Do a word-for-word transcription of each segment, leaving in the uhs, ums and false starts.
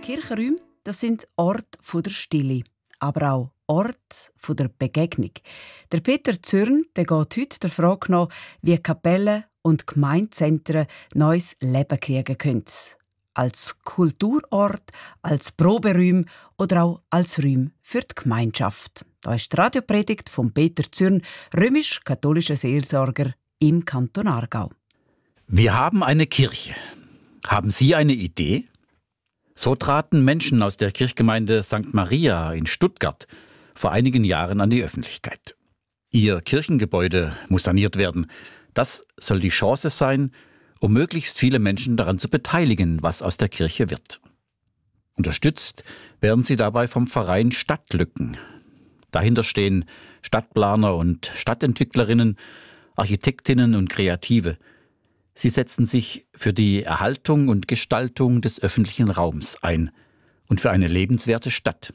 Kirchenräume, das sind Orte der Stille, aber auch Orte der Begegnung. Der Peter Zürn der geht heute der Frage nach, wie Kapellen und Gemeindezentren neues Leben kriegen können. Als Kulturort, als Proberäume oder auch als Räume für die Gemeinschaft. Da ist die Radiopredigt von Peter Zürn, römisch-katholischer Seelsorger im Kanton Aargau. Wir haben eine Kirche. Haben Sie eine Idee? So traten Menschen aus der Kirchgemeinde Sankt Maria in Stuttgart vor einigen Jahren an die Öffentlichkeit. Ihr Kirchengebäude muss saniert werden. Das soll die Chance sein, um möglichst viele Menschen daran zu beteiligen, was aus der Kirche wird. Unterstützt werden sie dabei vom Verein Stadtlücken. Dahinter stehen Stadtplaner und Stadtentwicklerinnen, Architektinnen und Kreative. Sie setzen sich für die Erhaltung und Gestaltung des öffentlichen Raums ein und für eine lebenswerte Stadt.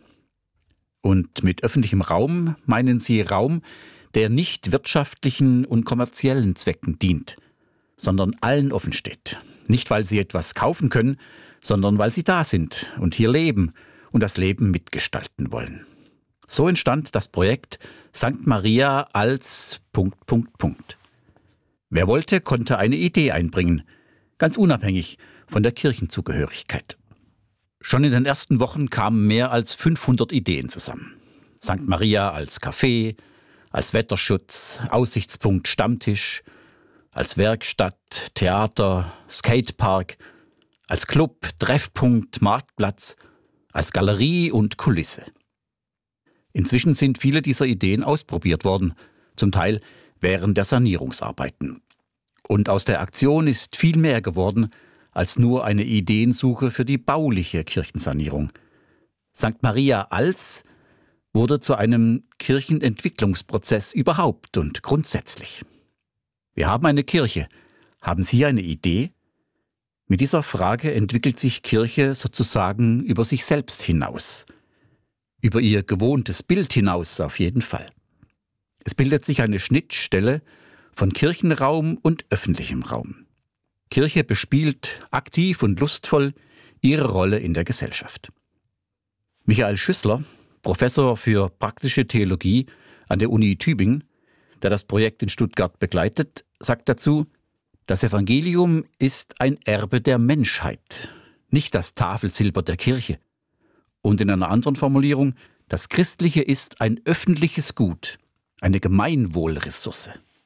Und mit öffentlichem Raum meinen sie Raum, der nicht wirtschaftlichen und kommerziellen Zwecken dient, sondern allen offen steht. Nicht, weil sie etwas kaufen können, sondern weil sie da sind und hier leben und das Leben mitgestalten wollen. So entstand das Projekt Sankt Maria als Punkt, Punkt, Punkt. Wer wollte, konnte eine Idee einbringen, ganz unabhängig von der Kirchenzugehörigkeit. Schon in den ersten Wochen kamen mehr als fünfhundert Ideen zusammen. Sankt Maria als Café, als Wetterschutz, Aussichtspunkt, Stammtisch, als Werkstatt, Theater, Skatepark, als Club, Treffpunkt, Marktplatz, als Galerie und Kulisse. Inzwischen sind viele dieser Ideen ausprobiert worden, zum Teil während der Sanierungsarbeiten. Und aus der Aktion ist viel mehr geworden als nur eine Ideensuche für die bauliche Kirchensanierung. Sankt Maria als wurde zu einem Kirchenentwicklungsprozess überhaupt und grundsätzlich. Wir haben eine Kirche. Haben Sie eine Idee? Mit dieser Frage entwickelt sich Kirche sozusagen über sich selbst hinaus. Über ihr gewohntes Bild hinaus auf jeden Fall. Es bildet sich eine Schnittstelle von Kirchenraum und öffentlichem Raum. Kirche bespielt aktiv und lustvoll ihre Rolle in der Gesellschaft. Michael Schüssler, Professor für praktische Theologie an der Uni Tübingen, der das Projekt in Stuttgart begleitet, sagt dazu, das Evangelium ist ein Erbe der Menschheit, nicht das Tafelsilber der Kirche. Und in einer anderen Formulierung, das Christliche ist ein öffentliches Gut, eine Gemeinwohlressource.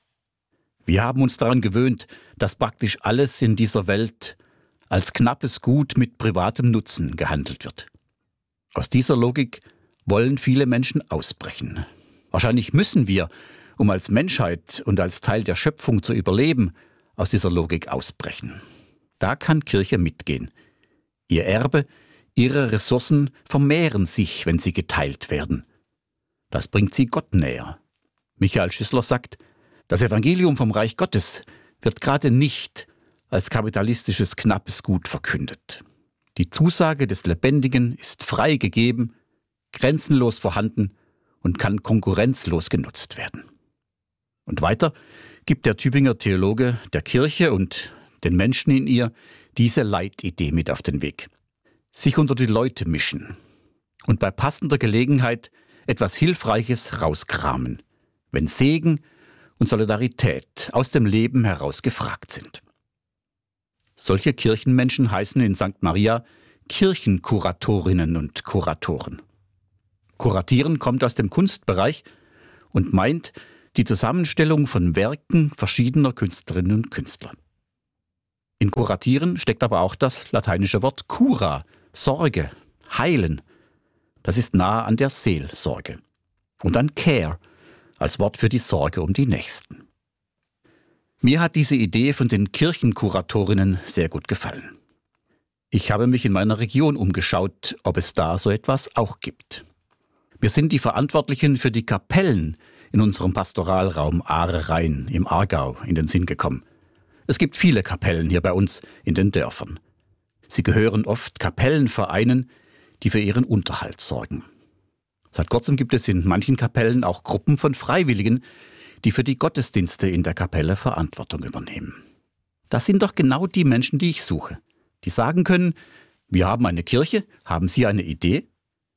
Wir haben uns daran gewöhnt, dass praktisch alles in dieser Welt als knappes Gut mit privatem Nutzen gehandelt wird. Aus dieser Logik wollen viele Menschen ausbrechen. Wahrscheinlich müssen wir, um als Menschheit und als Teil der Schöpfung zu überleben, aus dieser Logik ausbrechen. Da kann Kirche mitgehen. Ihr Erbe, ihre Ressourcen vermehren sich, wenn sie geteilt werden. Das bringt sie Gott näher. Michael Schüssler sagt, das Evangelium vom Reich Gottes wird gerade nicht als kapitalistisches knappes Gut verkündet. Die Zusage des Lebendigen ist frei gegeben, grenzenlos vorhanden und kann konkurrenzlos genutzt werden. Und weiter gibt der Tübinger Theologe der Kirche und den Menschen in ihr diese Leitidee mit auf den Weg. Sich unter die Leute mischen und bei passender Gelegenheit etwas Hilfreiches rauskramen, wenn Segen und Solidarität aus dem Leben heraus gefragt sind. Solche Kirchenmenschen heißen in Sankt Maria Kirchenkuratorinnen und Kuratoren. Kuratieren kommt aus dem Kunstbereich und meint die Zusammenstellung von Werken verschiedener Künstlerinnen und Künstler. In Kuratieren steckt aber auch das lateinische Wort cura, Sorge, heilen. Das ist nahe an der Seelsorge. Und dann care, als Wort für die Sorge um die Nächsten. Mir hat diese Idee von den Kirchenkuratorinnen sehr gut gefallen. Ich habe mich in meiner Region umgeschaut, ob es da so etwas auch gibt. Mir sind die Verantwortlichen für die Kapellen in unserem Pastoralraum Aare-Rhein im Aargau in den Sinn gekommen. Es gibt viele Kapellen hier bei uns in den Dörfern. Sie gehören oft Kapellenvereinen, die für ihren Unterhalt sorgen. Seit kurzem gibt es in manchen Kapellen auch Gruppen von Freiwilligen, die für die Gottesdienste in der Kapelle Verantwortung übernehmen. Das sind doch genau die Menschen, die ich suche. Die sagen können, Wir haben eine Kirche. Haben Sie eine Idee?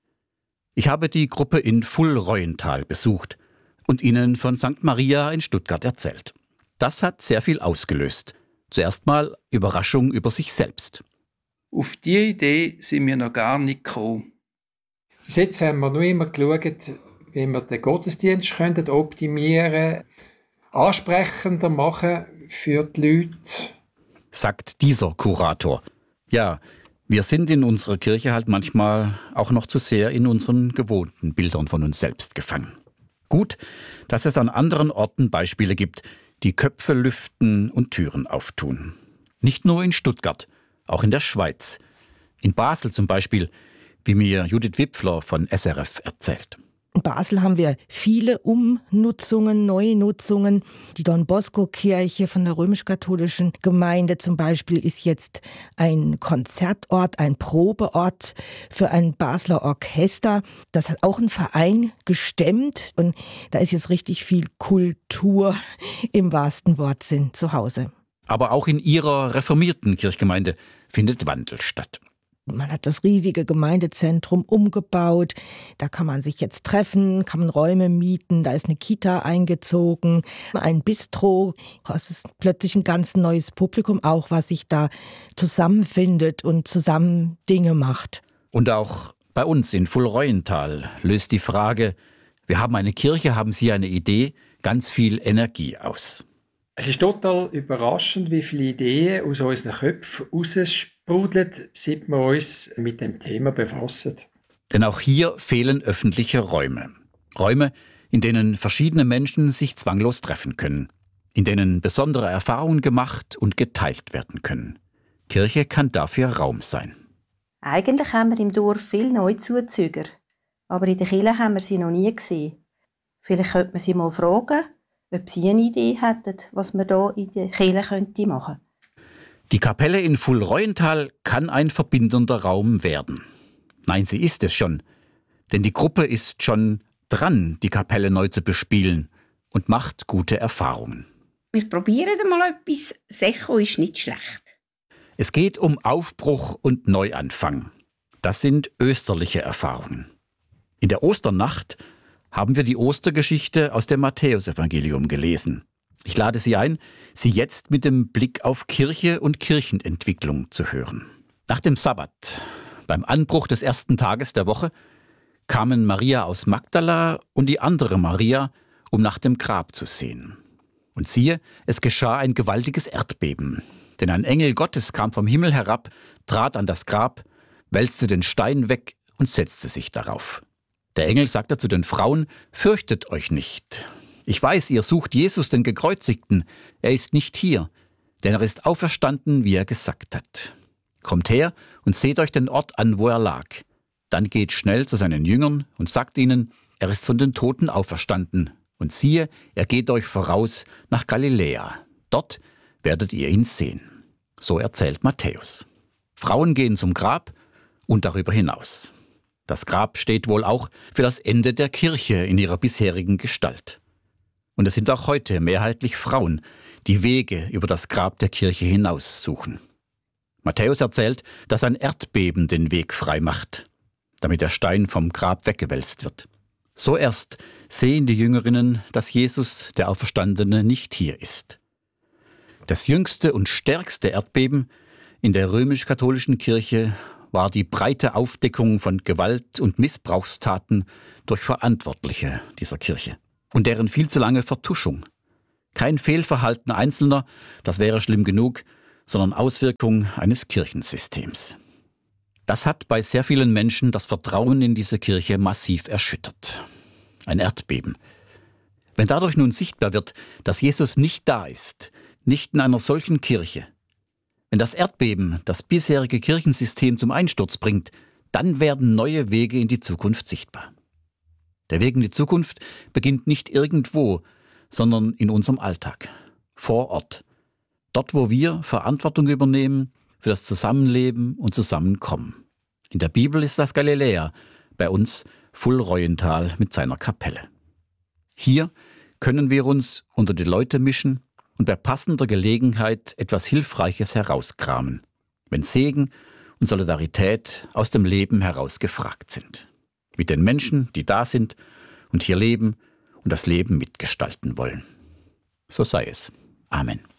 Ich habe die Gruppe in Fullreuenthal besucht und ihnen von Sankt Maria in Stuttgart erzählt. Das hat sehr viel ausgelöst. Zuerst mal Überraschung über sich selbst. Auf diese Idee sind wir noch gar nicht gekommen. Bis jetzt haben wir nur immer geschaut, wie wir den Gottesdienst können optimieren, ansprechender machen für die Leute. Sagt dieser Kurator. Ja, wir sind in unserer Kirche halt manchmal auch noch zu sehr in unseren gewohnten Bildern von uns selbst gefangen. Gut, dass es an anderen Orten Beispiele gibt, die Köpfe lüften und Türen auftun. Nicht nur in Stuttgart, auch in der Schweiz. In Basel zum Beispiel, wie mir Judith Wipfler von S R F erzählt. In Basel haben wir viele Umnutzungen, Neunutzungen. Die Don-Bosco-Kirche von der römisch-katholischen Gemeinde zum Beispiel ist jetzt ein Konzertort, ein Probeort für ein Basler Orchester. Das hat auch ein Verein gestemmt und da ist jetzt richtig viel Kultur im wahrsten Wortsinn zu Hause. Aber auch in ihrer reformierten Kirchgemeinde findet Wandel statt. Man hat das riesige Gemeindezentrum umgebaut. Da kann man sich jetzt treffen, kann man Räume mieten. Da ist eine Kita eingezogen, ein Bistro. Es ist plötzlich ein ganz neues Publikum auch, was sich da zusammenfindet und zusammen Dinge macht. Und auch bei uns in Fullreuenthal löst die Frage, wir haben eine Kirche, haben Sie eine Idee, ganz viel Energie aus. Es ist total überraschend, wie viele Ideen aus unseren Köpfen raussprudeln, seit wir uns mit dem Thema befassen. Denn auch hier fehlen öffentliche Räume. Räume, in denen verschiedene Menschen sich zwanglos treffen können, in denen besondere Erfahrungen gemacht und geteilt werden können. Kirche kann dafür Raum sein. Eigentlich haben wir im Dorf viele Neuzuzüger, aber in der Kirche haben wir sie noch nie gesehen. Vielleicht könnte man sie mal fragen, ob Sie eine Idee hätten, was man hier in der Kirche machen könnte. Die Kapelle in Fullreuenthal kann ein verbindender Raum werden. Nein, sie ist es schon. Denn die Gruppe ist schon dran, die Kapelle neu zu bespielen und macht gute Erfahrungen. Wir probieren mal etwas. Secho ist nicht schlecht. Es geht um Aufbruch und Neuanfang. Das sind österliche Erfahrungen. In der Osternacht haben wir die Ostergeschichte aus dem Matthäusevangelium gelesen. Ich lade Sie ein, sie jetzt mit dem Blick auf Kirche und Kirchenentwicklung zu hören. Nach dem Sabbat, beim Anbruch des ersten Tages der Woche, kamen Maria aus Magdala und die andere Maria, um nach dem Grab zu sehen. Und siehe, es geschah ein gewaltiges Erdbeben. Denn ein Engel Gottes kam vom Himmel herab, trat an das Grab, wälzte den Stein weg und setzte sich darauf. Der Engel sagte zu den Frauen, fürchtet euch nicht. Ich weiß, ihr sucht Jesus, den Gekreuzigten. Er ist nicht hier, denn er ist auferstanden, wie er gesagt hat. Kommt her und seht euch den Ort an, wo er lag. Dann geht schnell zu seinen Jüngern und sagt ihnen, er ist von den Toten auferstanden. Und siehe, er geht euch voraus nach Galiläa. Dort werdet ihr ihn sehen. So erzählt Matthäus. Frauen gehen zum Grab und darüber hinaus. Das Grab steht wohl auch für das Ende der Kirche in ihrer bisherigen Gestalt. Und es sind auch heute mehrheitlich Frauen, die Wege über das Grab der Kirche hinaus suchen. Matthäus erzählt, dass ein Erdbeben den Weg frei macht, damit der Stein vom Grab weggewälzt wird. So erst sehen die Jüngerinnen, dass Jesus, der Auferstandene, nicht hier ist. Das jüngste und stärkste Erdbeben in der römisch-katholischen Kirche war die breite Aufdeckung von Gewalt- und Missbrauchstaten durch Verantwortliche dieser Kirche und deren viel zu lange Vertuschung. Kein Fehlverhalten Einzelner, das wäre schlimm genug, sondern Auswirkung eines Kirchensystems. Das hat bei sehr vielen Menschen das Vertrauen in diese Kirche massiv erschüttert. Ein Erdbeben. Wenn dadurch nun sichtbar wird, dass Jesus nicht da ist, nicht in einer solchen Kirche, wenn das Erdbeben das bisherige Kirchensystem zum Einsturz bringt, dann werden neue Wege in die Zukunft sichtbar. Der Weg in die Zukunft beginnt nicht irgendwo, sondern in unserem Alltag, vor Ort. Dort, wo wir Verantwortung übernehmen für das Zusammenleben und Zusammenkommen. In der Bibel ist das Galiläa, bei uns Fullreuenthal mit seiner Kapelle. Hier können wir uns unter die Leute mischen und bei passender Gelegenheit etwas Hilfreiches herauskramen, wenn Segen und Solidarität aus dem Leben heraus gefragt sind. Mit den Menschen, die da sind und hier leben und das Leben mitgestalten wollen. So sei es. Amen.